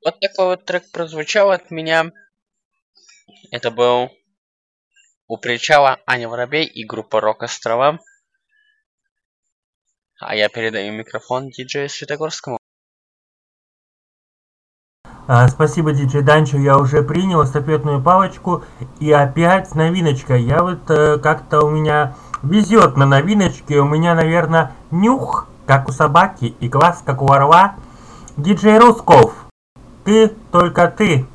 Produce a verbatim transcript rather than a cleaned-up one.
Вот такой вот трек прозвучал от меня. Это был «У причала» Аня Воробей и группа «Рок Острова». А я передаю микрофон диджею Светогорскому. А, спасибо, диджей Данчо, я уже принял эстафетную палочку. И опять новиночка. Я вот э, как-то у меня везет на новиночки. У меня, наверное, нюх, как у собаки, и глаз, как у орла. Диджей Русков, ты, только ты.